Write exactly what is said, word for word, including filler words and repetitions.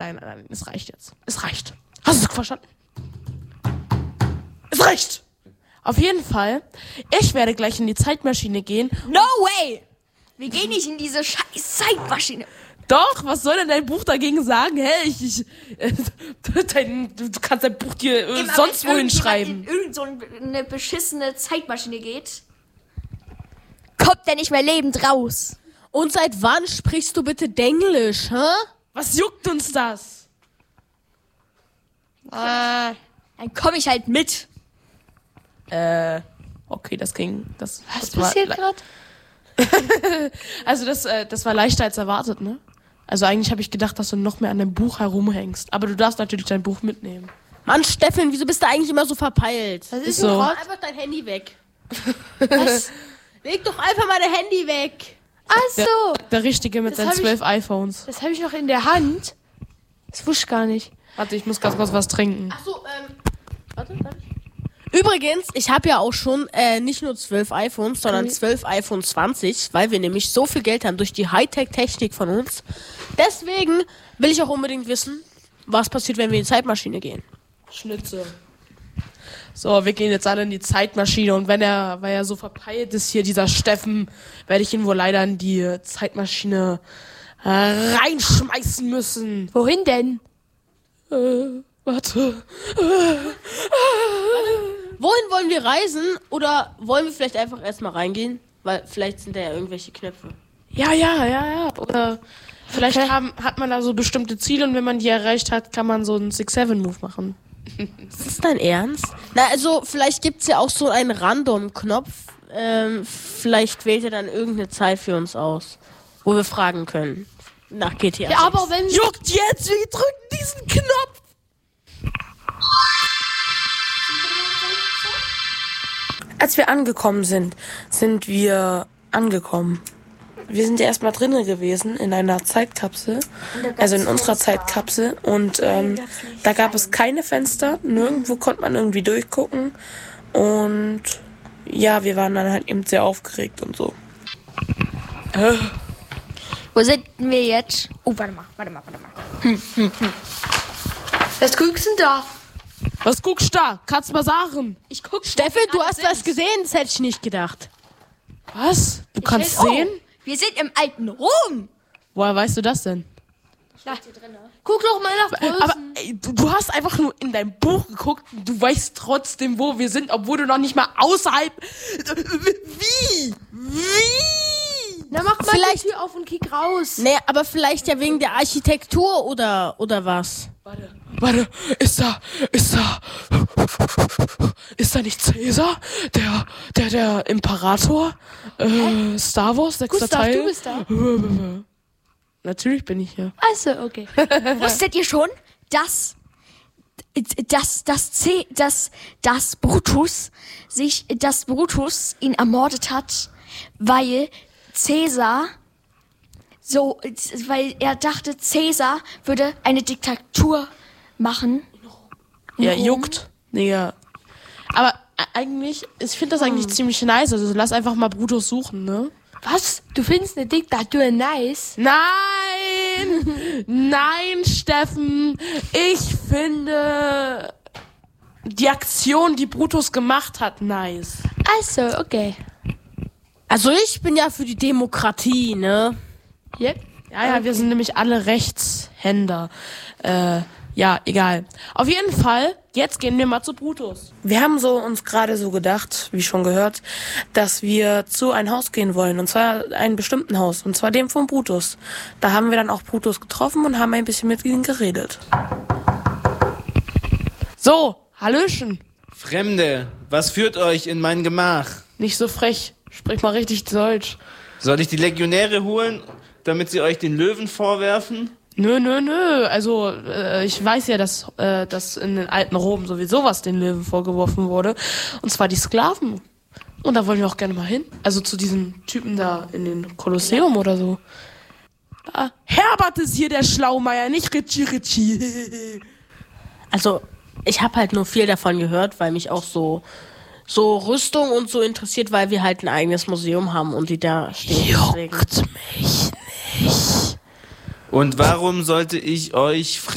nein, nein, nein, es reicht jetzt. Es reicht. Hast du es verstanden? Es reicht! Auf jeden Fall, ich werde gleich in die Zeitmaschine gehen. No way! Wir gehen nicht in diese scheiß Zeitmaschine. Doch, was soll denn dein Buch dagegen sagen? Hey, ich, ich äh, dein, du kannst dein Buch dir äh, Immer sonst wenn wohin irgendjemand schreiben. in irgend so eine beschissene Zeitmaschine geht, kommt der nicht mehr lebend raus. Und seit wann sprichst du bitte Denglisch, hä? Was juckt uns das? Äh, Dann komme ich halt mit. äh, okay, das ging. Das, Was das war passiert le- gerade? Also das, äh, das war leichter als erwartet, ne? Also eigentlich habe ich gedacht, dass du noch mehr an deinem Buch herumhängst. Aber du darfst natürlich dein Buch mitnehmen. Mann, Steffen, wieso bist du eigentlich immer so verpeilt? Was Ist ist so. denn Leg gerade? einfach dein Handy weg. Was? Leg doch einfach mal dein Handy weg. Ach Der, so, der Richtige mit Das seinen hab ich- zwölf iPhones. das habe ich noch in der Hand. Das wusste ich gar nicht. Warte, ich muss ganz kurz was trinken. Ach so, ähm, warte, darf ich? Übrigens, ich habe ja auch schon äh, nicht nur zwölf iPhones, sondern Okay. zwölf iPhone zwanzig, weil wir nämlich so viel Geld haben durch die Hightech-Technik von uns. Deswegen will ich auch unbedingt wissen, was passiert, wenn wir in die Zeitmaschine gehen. Schnitze. So, wir gehen jetzt alle in die Zeitmaschine und wenn er, weil er so verpeilt ist hier, dieser Steffen, werde ich ihn wohl leider in die Zeitmaschine äh, reinschmeißen müssen. Wohin denn? Äh, warte. Wohin wollen wir reisen? Oder wollen wir vielleicht einfach erstmal reingehen? Weil vielleicht sind da ja irgendwelche Knöpfe. Ja, ja, ja, ja. Oder vielleicht haben, hat man da so bestimmte Ziele und wenn man die erreicht hat, kann man so einen six seven Move machen. Ist das dein Ernst? Na, also vielleicht gibt's ja auch so einen Random-Knopf. Ähm, vielleicht wählt er dann irgendeine Zeit für uns aus, wo wir fragen können. Nach G T A. Ja, aber wenn... Juckt jetzt, wir drücken diesen Knopf. Als wir angekommen sind, sind wir angekommen. Wir sind ja erstmal drinnen gewesen in einer Zeitkapsel, also in unserer Zeitkapsel und ähm, da gab es keine Fenster, nirgendwo konnte man irgendwie durchgucken und ja, wir waren dann halt eben sehr aufgeregt und so. Äh, Wo sind wir jetzt? Oh, warte mal, warte mal, warte mal. Hm, hm, hm. Was guckst du denn da? was guckst du da? Kannst mal sagen. Ich guck. Steffen, du wo wir hast alle was sind. gesehen? Das hätte ich nicht gedacht. Was? Du kannst Oh, sehen? wir sind im alten Rom. Woher weißt du das denn? Ja. Guck doch mal nach Größen. Aber ey, du, du hast einfach nur in dein Buch geguckt und du weißt trotzdem, wo wir sind, obwohl du noch nicht mal außerhalb... Wie? Wie? Na, mach mal Vielleicht- die Tür auf und kick raus. Nee, aber vielleicht ja wegen der Architektur oder, oder was? Warte, warte, ist da, ist da, ist da nicht Caesar, der, der, der Imperator, äh, Star Wars, sechster Gustav, Teil? du bist da. Natürlich bin ich hier. Also, okay. Wusstet ihr schon, dass dass dass C, dass dass Brutus sich dass Brutus ihn ermordet hat, weil Caesar so weil er dachte, Caesar würde eine Diktatur machen. Ja, Warum? juckt. Nee, ja. Aber e- eigentlich, ich finde das eigentlich ziemlich nice, also lass einfach mal Brutus suchen, ne? Was? Du findest eine Diktatur nice? Nein! Nein, Steffen! Ich finde die Aktion, die Brutus gemacht hat, nice. Also, okay. Also ich bin ja für die Demokratie, ne? Yep. Ja, ja, wir sind nämlich alle Rechtshänder. Äh, ja, egal. Auf jeden Fall, jetzt gehen wir mal zu Brutus. Wir haben so uns gerade so gedacht, wie schon gehört, dass wir zu ein Haus gehen wollen. Und zwar einem bestimmten Haus. Und zwar dem von Brutus. Da haben wir dann auch Brutus getroffen und haben ein bisschen mit ihm geredet. So, Hallöchen. Fremde, was führt euch in mein Gemach? Nicht so frech. Sprich mal richtig Deutsch. Soll ich die Legionäre holen, damit sie euch den Löwen vorwerfen? Nö, nö, nö. Also, äh, ich weiß ja, dass, äh, dass in den alten Rom sowieso was den Löwen vorgeworfen wurde. Und zwar die Sklaven. Und da wollen wir auch gerne mal hin. Also zu diesem Typen da in den Kolosseum oder so. Ah, Herbert ist hier der Schlaumeier, nicht Ritchie Ritchie. Also ich habe halt nur viel davon gehört, weil mich auch so so Rüstung und so interessiert, weil wir halt ein eigenes Museum haben und die da stehen. Deswegen. Juckt mich nicht. Und warum sollte ich euch